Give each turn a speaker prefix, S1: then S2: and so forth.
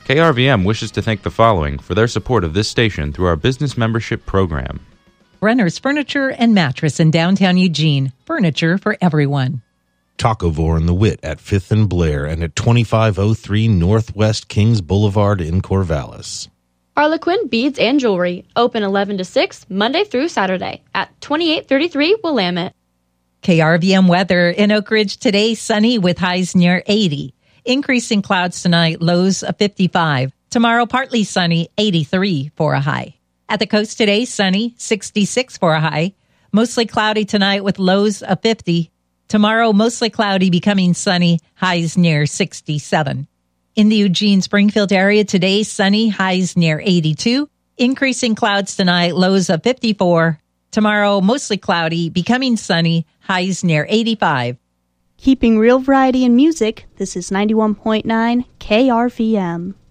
S1: KRVM wishes to thank the following for their support of this station through our business membership program.
S2: Brenner's Furniture and Mattress in downtown Eugene. Furniture for everyone.
S3: Tacovore and the Wit at 5th and Blair and at 2503 Northwest Kings Boulevard in Corvallis.
S4: Harlequin Beads and Jewelry, open 11 to 6, Monday through Saturday at 2833 Willamette.
S2: KRVM weather in Oak Ridge today, sunny with highs near 80. Increasing clouds tonight, lows of 55. Tomorrow, partly sunny, 83 for a high. At the coast today, sunny, 66 for a high. Mostly cloudy tonight with lows of 50. Tomorrow, mostly cloudy, becoming sunny, highs near 67. In the Eugene-Springfield area today, sunny, highs near 82. Increasing clouds tonight, lows of 54. Tomorrow, mostly cloudy, becoming sunny, highs near 85.
S5: Keeping real variety in music, this is 91.9 KRVM.